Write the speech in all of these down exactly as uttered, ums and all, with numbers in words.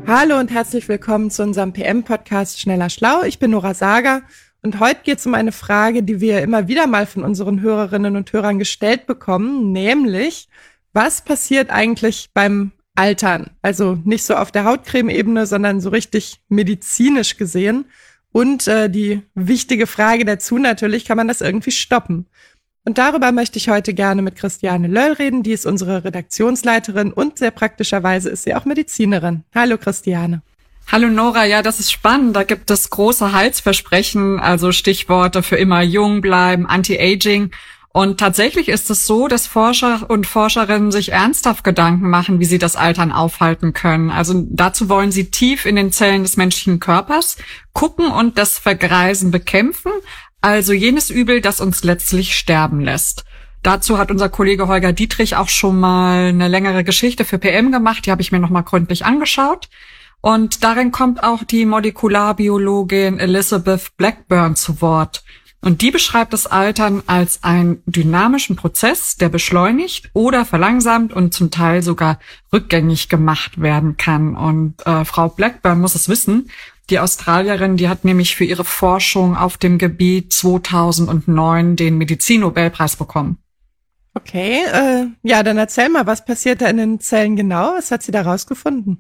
Hallo und herzlich willkommen zu unserem P M-Podcast Schneller Schlau. Ich bin Nora Sager und heute geht es um eine Frage, die wir immer wieder mal von unseren Hörerinnen und Hörern gestellt bekommen, nämlich, was passiert eigentlich beim Altern? Also nicht so auf der Hautcreme-Ebene, sondern so richtig medizinisch gesehen. Und äh, die wichtige Frage dazu natürlich, kann man das irgendwie stoppen? Und darüber möchte ich heute gerne mit Christiane Löll reden. Die ist unsere Redaktionsleiterin und sehr praktischerweise ist sie auch Medizinerin. Hallo Christiane. Hallo Nora, ja, das ist spannend. Da gibt es große Heilsversprechen, also Stichworte für immer jung bleiben, Anti-Aging. Und tatsächlich ist es so, dass Forscher und Forscherinnen sich ernsthaft Gedanken machen, wie sie das Altern aufhalten können. Also dazu wollen sie tief in den Zellen des menschlichen Körpers gucken und das Vergreisen bekämpfen. Also jenes Übel, das uns letztlich sterben lässt. Dazu hat unser Kollege Holger Dietrich auch schon mal eine längere Geschichte für P M gemacht. Die habe ich mir nochmal gründlich angeschaut. Und darin kommt auch die Molekularbiologin Elizabeth Blackburn zu Wort. Und die beschreibt das Altern als einen dynamischen Prozess, der beschleunigt oder verlangsamt und zum Teil sogar rückgängig gemacht werden kann. Und äh, Frau Blackburn muss es wissen. Die Australierin, die hat nämlich für ihre Forschung auf dem Gebiet zweitausendneun den Medizinnobelpreis bekommen. Okay, äh, ja, dann erzähl mal, was passiert da in den Zellen genau? Was hat sie da rausgefunden?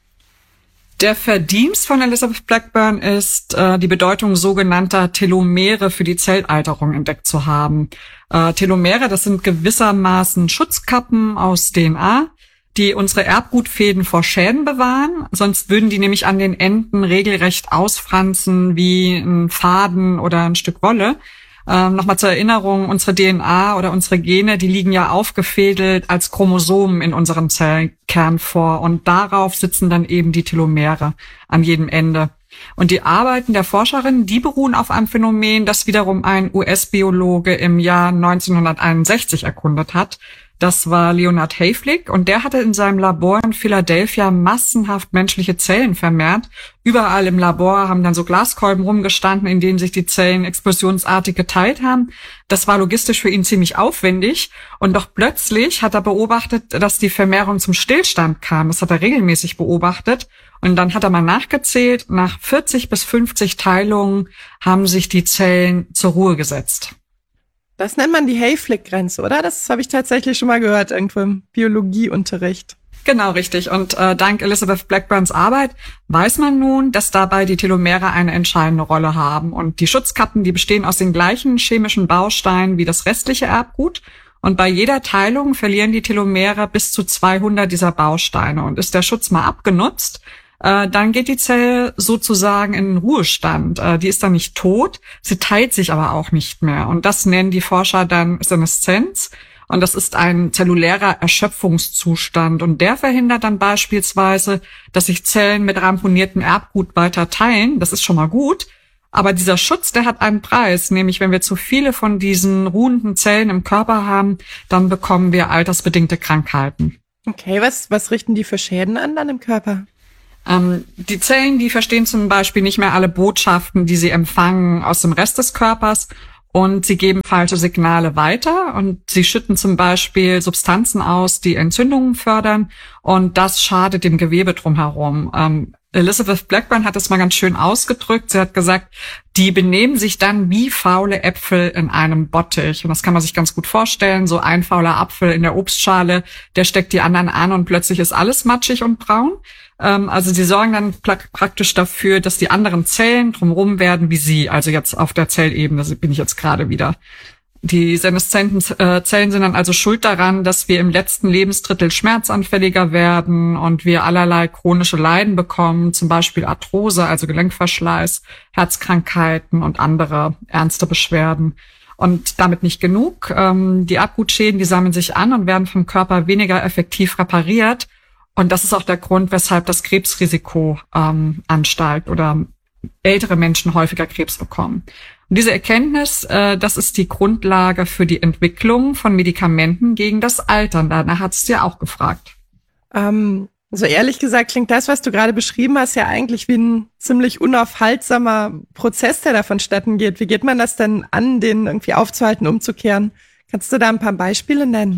Der Verdienst von Elizabeth Blackburn ist, äh, die Bedeutung sogenannter Telomere für die Zellalterung entdeckt zu haben. Äh, Telomere, das sind gewissermaßen Schutzkappen aus D N A, die unsere Erbgutfäden vor Schäden bewahren. Sonst würden die nämlich an den Enden regelrecht ausfransen wie ein Faden oder ein Stück Wolle. Ähm, Nochmal zur Erinnerung, unsere D N A oder unsere Gene, die liegen ja aufgefädelt als Chromosomen in unserem Zellkern vor. Und darauf sitzen dann eben die Telomere an jedem Ende. Und die Arbeiten der Forscherin, die beruhen auf einem Phänomen, das wiederum ein U S-Biologe im Jahr neunzehnhunderteinundsechzig erkundet hat. Das war Leonard Hayflick und der hatte in seinem Labor in Philadelphia massenhaft menschliche Zellen vermehrt. Überall im Labor haben dann so Glaskolben rumgestanden, in denen sich die Zellen explosionsartig geteilt haben. Das war logistisch für ihn ziemlich aufwendig und doch plötzlich hat er beobachtet, dass die Vermehrung zum Stillstand kam. Das hat er regelmäßig beobachtet und dann hat er mal nachgezählt. Nach vierzig bis fünfzig Teilungen haben sich die Zellen zur Ruhe gesetzt. Das nennt man die Hayflick-Grenze, oder? Das habe ich tatsächlich schon mal gehört, irgendwo im Biologieunterricht. Genau, richtig. Und äh, dank Elizabeth Blackburns Arbeit weiß man nun, dass dabei die Telomere eine entscheidende Rolle haben. Und die Schutzkappen, die bestehen aus den gleichen chemischen Bausteinen wie das restliche Erbgut. Und bei jeder Teilung verlieren die Telomere bis zu zweihundert dieser Bausteine. Und ist der Schutz mal abgenutzt, äh, dann geht die Zelle sozusagen in den Ruhestand. Äh, die ist dann nicht tot, sie teilt sich aber auch nicht mehr. Und das nennen die Forscher dann Seneszenz. Und das ist ein zellulärer Erschöpfungszustand. Und der verhindert dann beispielsweise, dass sich Zellen mit ramponiertem Erbgut weiter teilen. Das ist schon mal gut. Aber dieser Schutz, der hat einen Preis. Nämlich, wenn wir zu viele von diesen ruhenden Zellen im Körper haben, dann bekommen wir altersbedingte Krankheiten. Okay, was, was richten die für Schäden an dann im Körper? Ähm, die Zellen, die verstehen zum Beispiel nicht mehr alle Botschaften, die sie empfangen aus dem Rest des Körpers. Und sie geben falsche Signale weiter und sie schütten zum Beispiel Substanzen aus, die Entzündungen fördern und das schadet dem Gewebe drumherum. Ähm, Elizabeth Blackburn hat es mal ganz schön ausgedrückt. Sie hat gesagt, die benehmen sich dann wie faule Äpfel in einem Bottich. Und das kann man sich ganz gut vorstellen. So ein fauler Apfel in der Obstschale, der steckt die anderen an und plötzlich ist alles matschig und braun. Ähm, also sie sorgen dann pra- praktisch dafür, dass die anderen Zellen drumherum werden wie sie. Also jetzt auf der Zellebene bin ich jetzt gerade wieder. Die seneszenten äh, Zellen sind dann also schuld daran, dass wir im letzten Lebensdrittel schmerzanfälliger werden und wir allerlei chronische Leiden bekommen, zum Beispiel Arthrose, also Gelenkverschleiß, Herzkrankheiten und andere ernste Beschwerden. Und damit nicht genug. Ähm, die Erbgutschäden, die sammeln sich an und werden vom Körper weniger effektiv repariert. Und das ist auch der Grund, weshalb das Krebsrisiko ähm, ansteigt oder ältere Menschen häufiger Krebs bekommen. Und diese Erkenntnis, äh, das ist die Grundlage für die Entwicklung von Medikamenten gegen das Altern. Danach hat es ja auch gefragt. Ähm, so ehrlich gesagt klingt das, was du gerade beschrieben hast, ja eigentlich wie ein ziemlich unaufhaltsamer Prozess, der da vonstatten geht. Wie geht man das denn an, den irgendwie aufzuhalten, umzukehren? Kannst du da ein paar Beispiele nennen?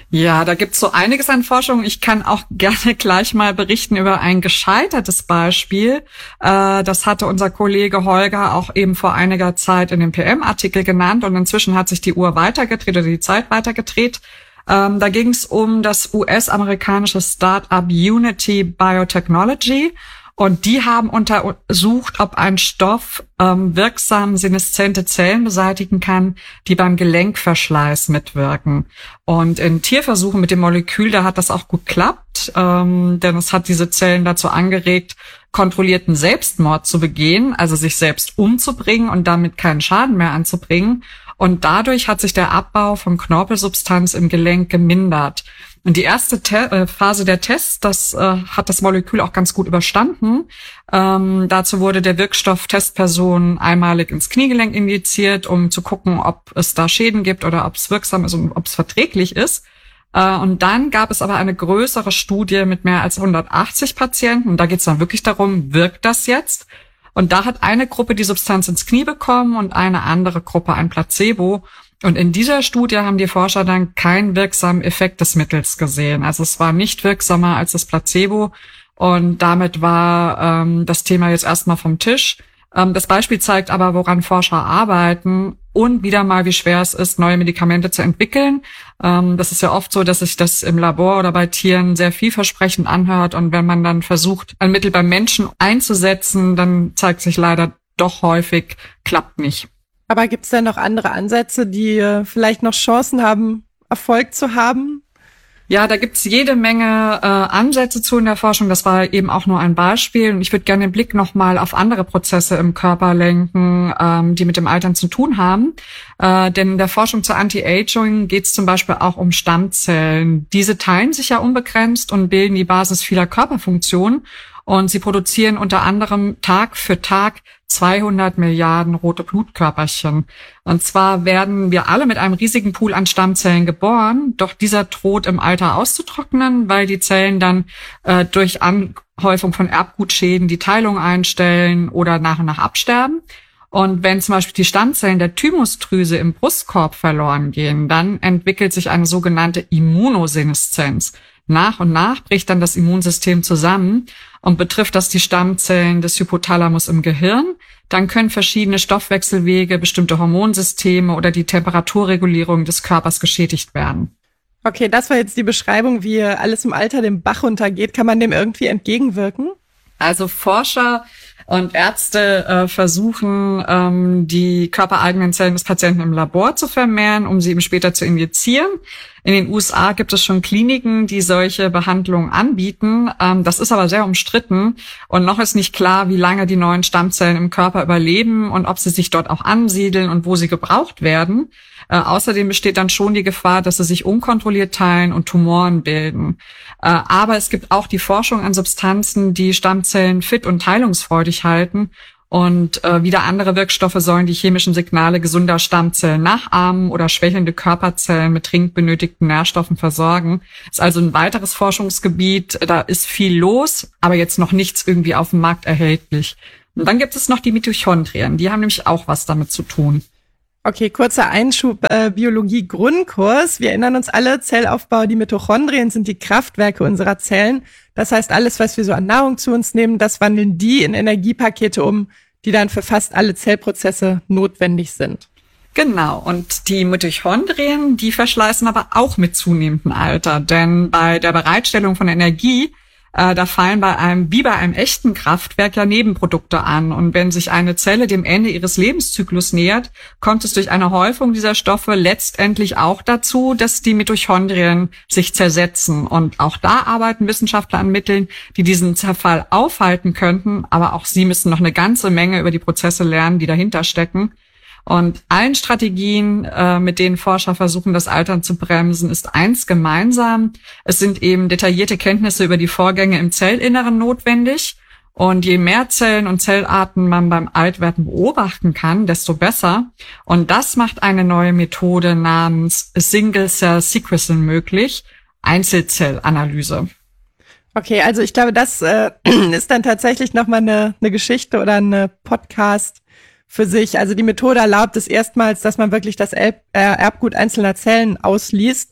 Ja, da gibt's so einiges an Forschung. Ich kann auch gerne gleich mal berichten über ein gescheitertes Beispiel. Äh, das hatte unser Kollege Holger auch eben vor einiger Zeit in dem P M-Artikel genannt und inzwischen hat sich die Uhr weitergedreht oder die Zeit weitergedreht. Ähm, da ging's um das U S-amerikanische Start-up Unity Biotechnology. Und die haben untersucht, ob ein Stoff ähm, wirksam seneszente Zellen beseitigen kann, die beim Gelenkverschleiß mitwirken. Und in Tierversuchen mit dem Molekül, da hat das auch gut geklappt, ähm, denn es hat diese Zellen dazu angeregt, kontrollierten Selbstmord zu begehen, also sich selbst umzubringen und damit keinen Schaden mehr anzubringen. Und dadurch hat sich der Abbau von Knorpelsubstanz im Gelenk gemindert. Und die erste Te- äh, Phase der Tests, das äh, hat das Molekül auch ganz gut überstanden. Ähm, dazu wurde der Wirkstoff Testpersonen einmalig ins Kniegelenk injiziert, um zu gucken, ob es da Schäden gibt oder ob es wirksam ist und ob es verträglich ist. Äh, und dann gab es aber eine größere Studie mit mehr als hundertachtzig Patienten. Und da geht es dann wirklich darum, wirkt das jetzt? Und da hat eine Gruppe die Substanz ins Knie bekommen und eine andere Gruppe ein Placebo. Und in dieser Studie haben die Forscher dann keinen wirksamen Effekt des Mittels gesehen. Also es war nicht wirksamer als das Placebo. Und damit war ähm, das Thema jetzt erstmal vom Tisch. Ähm, das Beispiel zeigt aber, woran Forscher arbeiten und wieder mal, wie schwer es ist, neue Medikamente zu entwickeln. Ähm, das ist ja oft so, dass sich das im Labor oder bei Tieren sehr vielversprechend anhört. Und wenn man dann versucht, ein Mittel beim Menschen einzusetzen, dann zeigt sich leider doch häufig, klappt nicht. Aber gibt es denn noch andere Ansätze, die äh, vielleicht noch Chancen haben, Erfolg zu haben? Ja, da gibt's jede Menge äh, Ansätze zu in der Forschung. Das war eben auch nur ein Beispiel. Und ich würde gerne den Blick nochmal auf andere Prozesse im Körper lenken, ähm, die mit dem Altern zu tun haben. Äh, denn in der Forschung zur Anti-Aging geht's zum Beispiel auch um Stammzellen. Diese teilen sich ja unbegrenzt und bilden die Basis vieler Körperfunktionen. Und sie produzieren unter anderem Tag für Tag zweihundert Milliarden rote Blutkörperchen. Und zwar werden wir alle mit einem riesigen Pool an Stammzellen geboren, doch dieser droht im Alter auszutrocknen, weil die Zellen dann äh, durch Anhäufung von Erbgutschäden die Teilung einstellen oder nach und nach absterben. Und wenn zum Beispiel die Stammzellen der Thymusdrüse im Brustkorb verloren gehen, dann entwickelt sich eine sogenannte Immunoseneszenz. Nach und nach bricht dann das Immunsystem zusammen und betrifft das die Stammzellen des Hypothalamus im Gehirn. Dann können verschiedene Stoffwechselwege, bestimmte Hormonsysteme oder die Temperaturregulierung des Körpers geschädigt werden. Okay, das war jetzt die Beschreibung, wie alles im Alter den Bach runtergeht. Kann man dem irgendwie entgegenwirken? Also Forscher und Ärzte äh, versuchen, ähm, die körpereigenen Zellen des Patienten im Labor zu vermehren, um sie eben später zu injizieren. In den U S A gibt es schon Kliniken, die solche Behandlungen anbieten. Ähm, das ist aber sehr umstritten und noch ist nicht klar, wie lange die neuen Stammzellen im Körper überleben und ob sie sich dort auch ansiedeln und wo sie gebraucht werden. Äh, außerdem besteht dann schon die Gefahr, dass sie sich unkontrolliert teilen und Tumoren bilden. Äh, aber es gibt auch die Forschung an Substanzen, die Stammzellen fit und teilungsfreudig halten. Und äh, wieder andere Wirkstoffe sollen die chemischen Signale gesunder Stammzellen nachahmen oder schwächelnde Körperzellen mit dringend benötigten Nährstoffen versorgen. Ist also ein weiteres Forschungsgebiet. Da ist viel los, aber jetzt noch nichts irgendwie auf dem Markt erhältlich. Und dann gibt es noch die Mitochondrien. Die haben nämlich auch was damit zu tun. Okay, kurzer Einschub, äh, Biologie-Grundkurs. Wir erinnern uns alle, Zellaufbau, die Mitochondrien sind die Kraftwerke unserer Zellen. Das heißt, alles, was wir so an Nahrung zu uns nehmen, das wandeln die in Energiepakete um, die dann für fast alle Zellprozesse notwendig sind. Genau, und die Mitochondrien, die verschleißen aber auch mit zunehmendem Alter, denn bei der Bereitstellung von Energie Äh, da fallen bei einem, wie bei einem echten Kraftwerk, ja Nebenprodukte an. Und wenn sich eine Zelle dem Ende ihres Lebenszyklus nähert, kommt es durch eine Häufung dieser Stoffe letztendlich auch dazu, dass die Mitochondrien sich zersetzen. Und auch da arbeiten Wissenschaftler an Mitteln, die diesen Zerfall aufhalten könnten. Aber auch sie müssen noch eine ganze Menge über die Prozesse lernen, die dahinter stecken. Und allen Strategien, äh, mit denen Forscher versuchen, das Altern zu bremsen, ist eins gemeinsam. Es sind eben detaillierte Kenntnisse über die Vorgänge im Zellinneren notwendig. Und je mehr Zellen und Zellarten man beim Altwerden beobachten kann, desto besser. Und das macht eine neue Methode namens Single-Cell-Sequencing möglich, Einzelzellanalyse. Okay, also ich glaube, das äh, ist dann tatsächlich nochmal eine, eine Geschichte oder eine Podcast für sich. Also die Methode erlaubt es erstmals, dass man wirklich das Erb- äh, Erbgut einzelner Zellen ausliest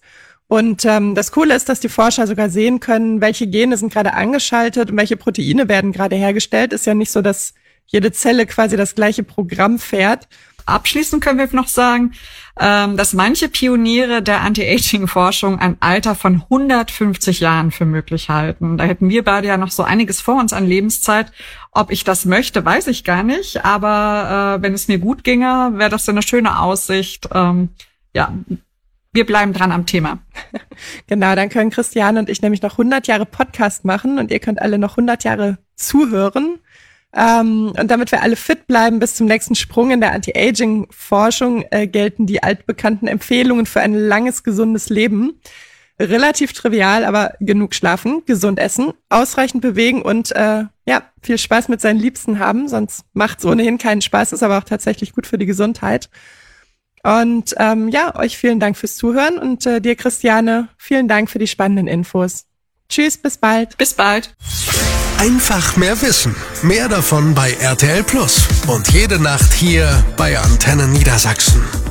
Und ähm, das Coole ist, dass die Forscher sogar sehen können, welche Gene sind gerade angeschaltet und welche Proteine werden gerade hergestellt. Ist ja nicht so, dass jede Zelle quasi das gleiche Programm fährt. Abschließend können wir noch sagen, dass manche Pioniere der Anti-Aging-Forschung ein Alter von hundertfünfzig Jahren für möglich halten. Da hätten wir beide ja noch so einiges vor uns an Lebenszeit. Ob ich das möchte, weiß ich gar nicht. Aber äh, wenn es mir gut ginge, wäre das eine schöne Aussicht. Ähm, ja, wir bleiben dran am Thema. Genau, dann können Christiane und ich nämlich noch hundert Jahre Podcast machen und ihr könnt alle noch hundert Jahre zuhören. Ähm, und damit wir alle fit bleiben bis zum nächsten Sprung in der Anti-Aging-Forschung, äh, gelten die altbekannten Empfehlungen für ein langes, gesundes Leben. Relativ trivial, aber genug schlafen, gesund essen, ausreichend bewegen und äh, ja, viel Spaß mit seinen Liebsten haben. Sonst macht es ohnehin keinen Spaß, ist aber auch tatsächlich gut für die Gesundheit. Und ähm, ja, euch vielen Dank fürs Zuhören und äh, dir, Christiane, vielen Dank für die spannenden Infos. Tschüss, bis bald. Bis bald. Einfach mehr Wissen. Mehr davon bei R T L Plus. Und jede Nacht hier bei Antenne Niedersachsen.